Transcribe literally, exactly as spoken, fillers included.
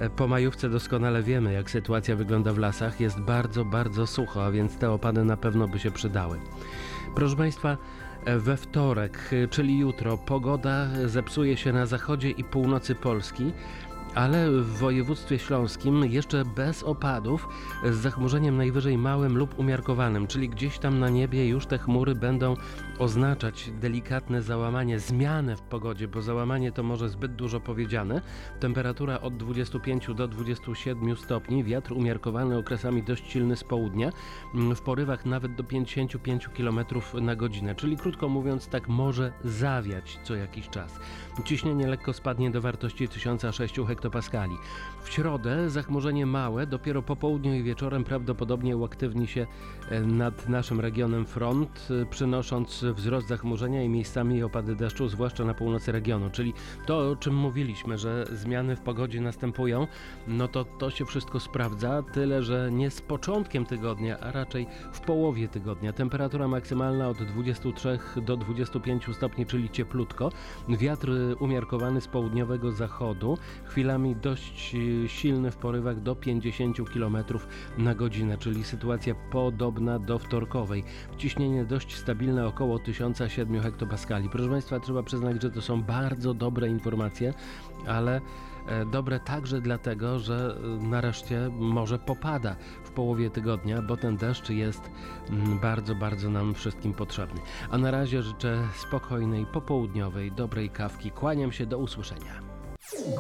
Po majówce doskonale wiemy, jak sytuacja wygląda w lasach. Jest bardzo, bardzo sucho, a więc te opady na pewno by się przydały. Proszę Państwa, we wtorek, czyli jutro, pogoda zepsuje się na zachodzie i północy Polski, ale w województwie śląskim jeszcze bez opadów, z zachmurzeniem najwyżej małym lub umiarkowanym, czyli gdzieś tam na niebie już te chmury będą oznaczać delikatne załamanie, zmianę w pogodzie, bo załamanie to może zbyt dużo powiedziane. Temperatura od dwudziestu pięciu do dwudziestu siedmiu stopni, wiatr umiarkowany, okresami dość silny z południa, w porywach nawet do pięćdziesięciu pięciu kilometrów na godzinę, czyli krótko mówiąc tak może zawiać co jakiś czas. Ciśnienie lekko spadnie do wartości tysiąc sześć hektopaskali. W środę zachmurzenie małe, dopiero po południu i wieczorem prawdopodobnie uaktywni się nad naszym regionem front, przynosząc wzrost zachmurzenia i miejscami opady deszczu, zwłaszcza na północy regionu. Czyli to, o czym mówiliśmy, że zmiany w pogodzie następują, no to to się wszystko sprawdza, tyle że nie z początkiem tygodnia, a raczej w połowie tygodnia. Temperatura maksymalna od dwudziestu trzech do dwudziestu pięciu stopni, czyli cieplutko. Wiatr umiarkowany z południowego zachodu, chwilami dość silny w porywach do pięćdziesięciu kilometrów na godzinę, czyli sytuacja podobna do wtorkowej. Ciśnienie dość stabilne, około tysiąc siedmiu hektopaskali. Proszę Państwa, trzeba przyznać, że to są bardzo dobre informacje, ale dobre także dlatego, że nareszcie może popada w połowie tygodnia, bo ten deszcz jest bardzo, bardzo nam wszystkim potrzebny. A na razie życzę spokojnej, popołudniowej, dobrej kawki. Kłaniam się, do usłyszenia.